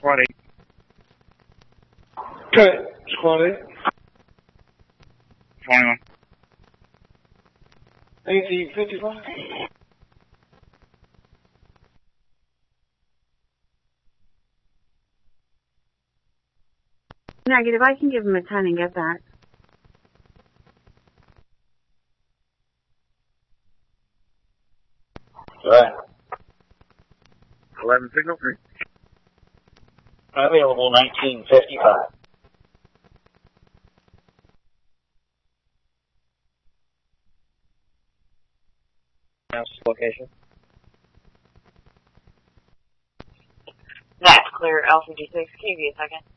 Squad 8. Okay, Squad 8. 21. 1855. Negative, I can give him a 10 and get that. Right. 11 signal 3. Available 1955. House location. That's clear, Alpha G6, give you a second.